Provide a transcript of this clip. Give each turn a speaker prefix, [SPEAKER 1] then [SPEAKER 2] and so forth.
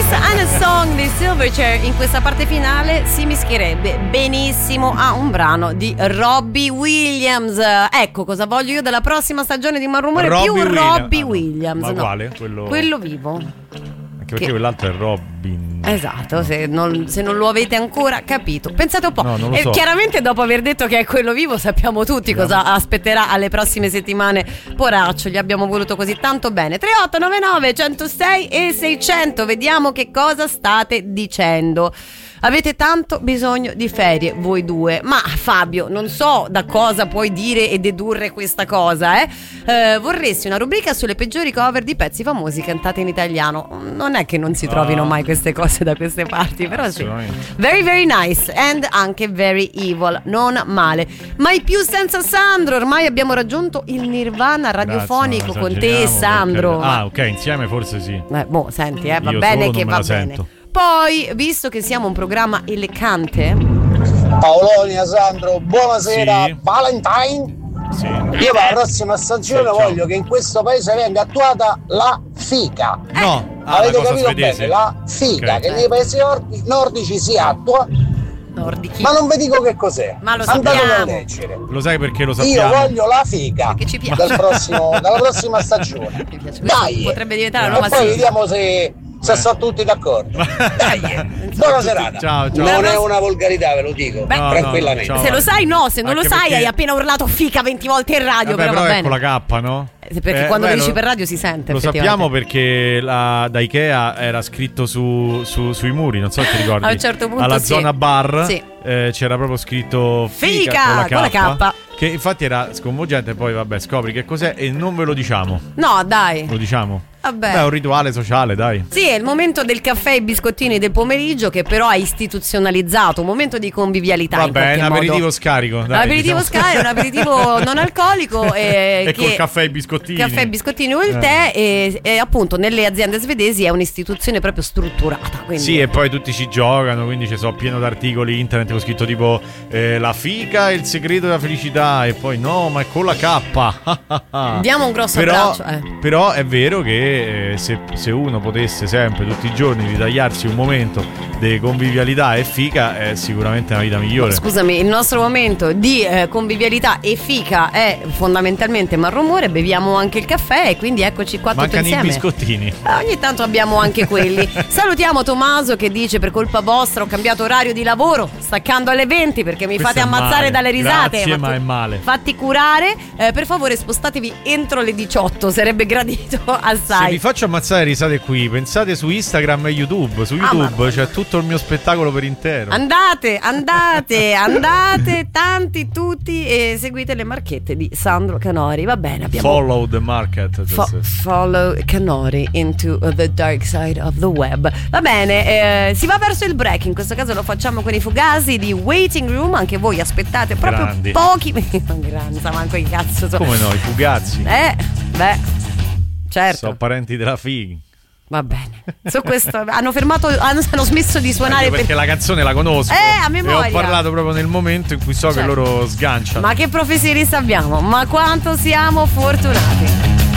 [SPEAKER 1] Voice and a Song di Silverchair in questa parte finale si mischierebbe benissimo a un brano di Robbie Williams. Ecco cosa voglio io dalla prossima stagione di Malrumore, più Robbie Williams.
[SPEAKER 2] Ma
[SPEAKER 1] no.
[SPEAKER 2] quale?
[SPEAKER 1] Quello vivo.
[SPEAKER 2] Anche perché quell'altro è Robin.
[SPEAKER 1] Esatto, se non lo avete ancora capito, pensate un po'.
[SPEAKER 2] No, non lo so.
[SPEAKER 1] Chiaramente dopo aver detto che è quello vivo sappiamo tutti cosa aspetterà alle prossime settimane. Poraccio, gli abbiamo voluto così tanto bene. 3899 106 e 600, vediamo che cosa state dicendo. Avete tanto bisogno di ferie voi due, ma Fabio, non so da cosa puoi dire e dedurre questa cosa, vorresti una rubrica sulle peggiori cover di pezzi famosi cantati in italiano. Non è che non si trovino mai queste cose da queste parti, però sì. Very very nice and anche very evil, non male. Mai più senza Sandro, ormai abbiamo raggiunto il nirvana radiofonico con te, Sandro.
[SPEAKER 2] Ok, insieme forse sì.
[SPEAKER 1] Senti, va bene che va bene. Poi, visto che siamo un programma elegante,
[SPEAKER 3] Paolonia, Sandro, buonasera.
[SPEAKER 2] Sì.
[SPEAKER 3] Valentine.
[SPEAKER 2] Sì.
[SPEAKER 3] Io per la prossima stagione voglio che in questo paese venga attuata la fica.
[SPEAKER 2] No,
[SPEAKER 3] avete capito
[SPEAKER 2] svedese.
[SPEAKER 3] bene? La fica,
[SPEAKER 2] Okay.
[SPEAKER 3] che nei paesi nordici si attua.
[SPEAKER 1] nordici.
[SPEAKER 3] Ma non vi dico che cos'è.
[SPEAKER 1] Ma lo
[SPEAKER 3] Andatelo a
[SPEAKER 1] sappiamo.
[SPEAKER 3] leggere.
[SPEAKER 2] Lo sai perché lo sappiamo?
[SPEAKER 3] Io voglio la fica
[SPEAKER 1] Perché ci piace.
[SPEAKER 3] dalla prossima stagione.
[SPEAKER 1] Mi piace.
[SPEAKER 3] Dai.
[SPEAKER 1] Potrebbe diventare una
[SPEAKER 3] E
[SPEAKER 1] nuova
[SPEAKER 3] poi
[SPEAKER 1] sigla.
[SPEAKER 3] vediamo se sono tutti d'accordo. Dai. Buona serata.
[SPEAKER 2] Ciao.
[SPEAKER 3] Non è una volgarità, ve lo dico.
[SPEAKER 1] Beh,
[SPEAKER 3] tranquillamente.
[SPEAKER 2] no,
[SPEAKER 1] Se lo sai, no, se non
[SPEAKER 2] Anche
[SPEAKER 1] lo sai,
[SPEAKER 2] perché-
[SPEAKER 1] hai appena urlato fica 20 volte in radio,
[SPEAKER 2] Vabbè,
[SPEAKER 1] però va
[SPEAKER 2] è
[SPEAKER 1] bene.
[SPEAKER 2] con la K, no?
[SPEAKER 1] Perché quando lo dici
[SPEAKER 2] lo-
[SPEAKER 1] per radio si sente.
[SPEAKER 2] Lo
[SPEAKER 1] effettivamente.
[SPEAKER 2] sappiamo perché da Ikea era scritto sui muri, non so se ti ricordi.
[SPEAKER 1] A un certo punto
[SPEAKER 2] alla
[SPEAKER 1] sì.
[SPEAKER 2] zona bar
[SPEAKER 1] Sì.
[SPEAKER 2] c'era proprio scritto
[SPEAKER 1] Fica,
[SPEAKER 2] con la K,
[SPEAKER 1] con la K.
[SPEAKER 2] che infatti era sconvolgente. Poi vabbè, scopri che cos'è e non ve lo diciamo.
[SPEAKER 1] No, dai.
[SPEAKER 2] Lo diciamo.
[SPEAKER 1] Vabbè.
[SPEAKER 2] Beh, è un rituale sociale, dai.
[SPEAKER 1] Sì, è il momento del caffè e biscottini del pomeriggio che però ha istituzionalizzato, un momento di convivialità.
[SPEAKER 2] Vabbè,
[SPEAKER 1] in qualche
[SPEAKER 2] è un aperitivo
[SPEAKER 1] modo.
[SPEAKER 2] scarico.
[SPEAKER 1] Un
[SPEAKER 2] Dai,
[SPEAKER 1] aperitivo
[SPEAKER 2] diciamo.
[SPEAKER 1] Sky, un aperitivo non alcolico
[SPEAKER 2] E col caffè e biscottini.
[SPEAKER 1] Caffè e biscottini o il tè e appunto nelle aziende svedesi è un'istituzione proprio strutturata. Quindi...
[SPEAKER 2] Sì, e poi tutti ci giocano, quindi ci sono pieno d'articoli internet con scritto tipo la fica è il segreto della felicità e poi no, ma è con la K.
[SPEAKER 1] Diamo un grosso
[SPEAKER 2] però,
[SPEAKER 1] abbraccio.
[SPEAKER 2] Però è vero che se uno potesse sempre, tutti i giorni, ritagliarsi un momento di convivialità e fica è sicuramente una vita migliore.
[SPEAKER 1] Scusami, il nostro momento di convivialità e fica è fondamentalmente Malrumore, beviamo anche il caffè e quindi eccoci qua tutti
[SPEAKER 2] Mancano i
[SPEAKER 1] insieme.
[SPEAKER 2] biscottini.
[SPEAKER 1] Ogni tanto abbiamo anche quelli. Salutiamo Tommaso che dice: per colpa vostra ho cambiato orario di lavoro, staccando alle 20 perché mi
[SPEAKER 2] Questo
[SPEAKER 1] fate
[SPEAKER 2] è
[SPEAKER 1] ammazzare
[SPEAKER 2] male.
[SPEAKER 1] dalle risate.
[SPEAKER 2] Grazie, ma è male.
[SPEAKER 1] Fatti curare, per favore spostatevi entro le 18, sarebbe gradito
[SPEAKER 2] Se
[SPEAKER 1] assai.
[SPEAKER 2] vi faccio ammazzare risate qui, pensate su Instagram e YouTube. Su YouTube c'è tutto il mio spettacolo per intero.
[SPEAKER 1] Andate, tanti, tutti, e seguite le marchette di Sandro Canori. Va bene, abbiamo
[SPEAKER 2] Follow the market.
[SPEAKER 1] follow Canori into the dark side of the web. Va bene, si va verso il break. In questo caso lo facciamo con i Fugazi di Waiting Room. Anche voi aspettate proprio
[SPEAKER 2] Grandi.
[SPEAKER 1] pochi. Grandi, manco i cazzo so.
[SPEAKER 2] Come no, i Fugazzi.
[SPEAKER 1] Certo.
[SPEAKER 2] Sono parenti della figa.
[SPEAKER 1] Va bene. Su questo hanno smesso di suonare
[SPEAKER 2] Perché la canzone la conosco.
[SPEAKER 1] a memoria.
[SPEAKER 2] E ho parlato proprio nel momento in cui so che
[SPEAKER 1] Certo.
[SPEAKER 2] loro sganciano.
[SPEAKER 1] Ma che professionisti abbiamo? Ma quanto siamo fortunati.